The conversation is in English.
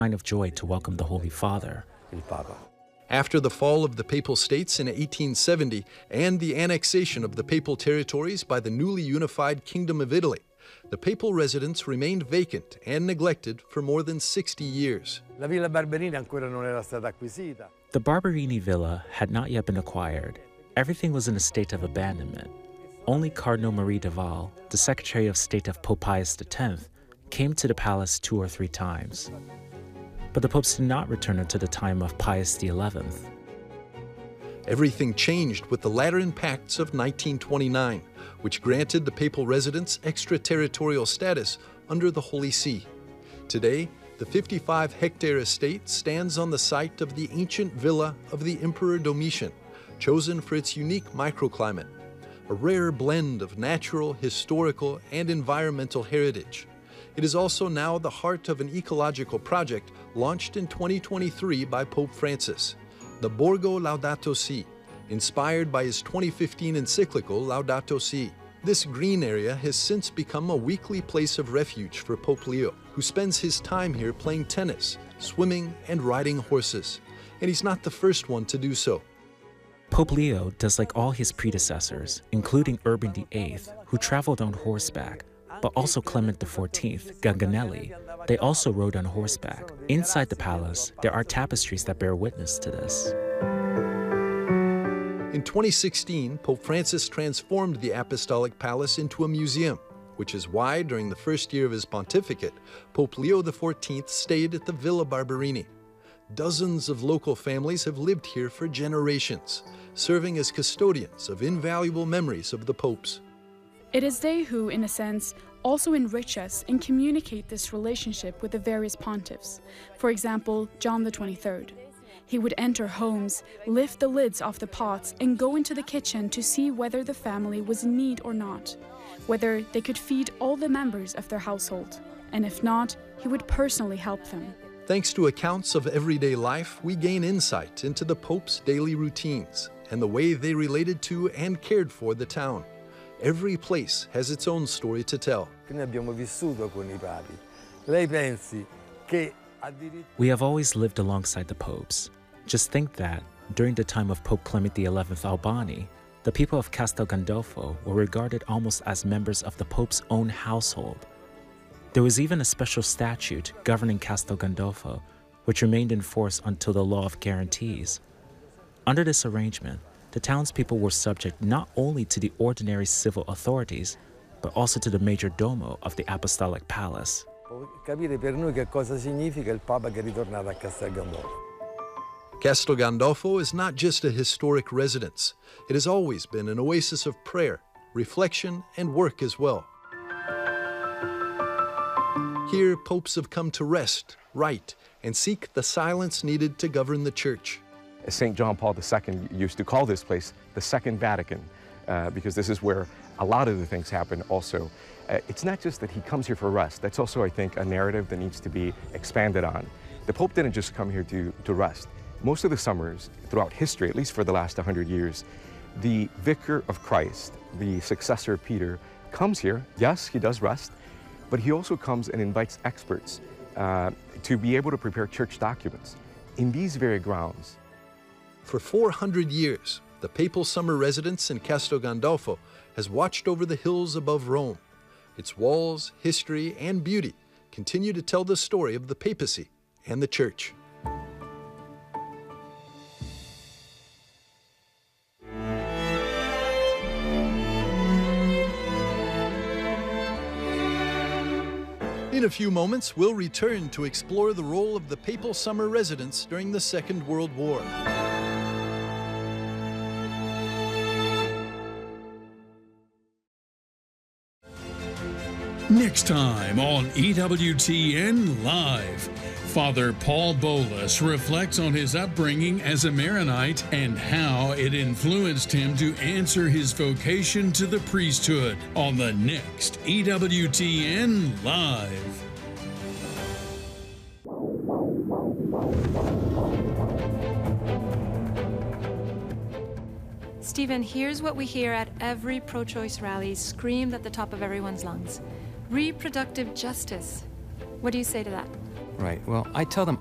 sign of joy to welcome the Holy Father. Il Papa. After the fall of the Papal States in 1870 and the annexation of the Papal territories by the newly unified Kingdom of Italy, the papal residence remained vacant and neglected for more than 60 years. La Villa Barberini ancora non era stata acquisita. The Barberini villa had not yet been acquired. Everything was in a state of abandonment. Only Cardinal Marie Duval, the Secretary of State of Pope Pius X, came to the palace 2 or 3 times. But the popes did not return until the time of Pius XI. Everything changed with the Lateran Pacts of 1929, which granted the papal residence extraterritorial status under the Holy See. Today, the 55-hectare estate stands on the site of the ancient villa of the Emperor Domitian, chosen for its unique microclimate, a rare blend of natural, historical, and environmental heritage. It is also now the heart of an ecological project launched in 2023 by Pope Francis, the Borgo Laudato Si, inspired by his 2015 encyclical Laudato Si. This green area has since become a weekly place of refuge for Pope Leo, who spends his time here playing tennis, swimming, and riding horses. And he's not the first one to do so. Pope Leo does like all his predecessors, including Urban VIII, who traveled on horseback, but also Clement XIV, Ganganelli. They also rode on horseback. Inside the palace, there are tapestries that bear witness to this. In 2016, Pope Francis transformed the Apostolic Palace into a museum, which is why, during the first year of his pontificate, Pope Leo XIV stayed at the Villa Barberini. Dozens of local families have lived here for generations, serving as custodians of invaluable memories of the popes. It is they who, in a sense, also enrich us and communicate this relationship with the various pontiffs. For example, John the 23rd. He would enter homes, lift the lids off the pots, and go into the kitchen to see whether the family was in need or not, whether they could feed all the members of their household, and if not, he would personally help them. Thanks to accounts of everyday life, we gain insight into the Pope's daily routines and the way they related to and cared for the town. Every place has its own story to tell. Noi abbiamo vissuto con I papi. Lei pensi che We have always lived alongside the popes. Just think that, during the time of Pope Clement XI Albani, the people of Castel Gandolfo were regarded almost as members of the Pope's own household. There was even a special statute governing Castel Gandolfo, which remained in force until the Law of Guarantees. Under this arrangement, the townspeople were subject not only to the ordinary civil authorities, but also to the major domo of the Apostolic Palace. capire per noi che cosa significa il Papa che è ritornato a Castel Gandolfo. Castel Gandolfo is not just a historic residence. It has always been an oasis of prayer, reflection, and work as well. Here, popes have come to rest, write, and seek the silence needed to govern the Church. St. John Paul II used to call this place the Second Vatican, because this is where a lot of the things happen also. It's not just that he comes here for rest. That's also, I think, a narrative that needs to be expanded on. The Pope didn't just come here to rest. Most of the summers throughout history, at least for the last 100 years, the Vicar of Christ, the successor of Peter, comes here. Yes, he does rest, but he also comes and invites experts to be able to prepare church documents in these very grounds. For 400 years, the papal summer residence in Castel Gandolfo has watched over the hills above Rome. Its walls, history, and beauty continue to tell the story of the papacy and the Church. In a few moments, we'll return to explore the role of the papal summer residence during the Second World War. Next time on EWTN Live, Father Paul Bolus reflects on his upbringing as a Maronite and how it influenced him to answer his vocation to the priesthood on the next EWTN Live. Stephen, here's what we hear at every pro-choice rally screamed at the top of everyone's lungs. Reproductive justice. What do you say to that? Right. Well, I tell them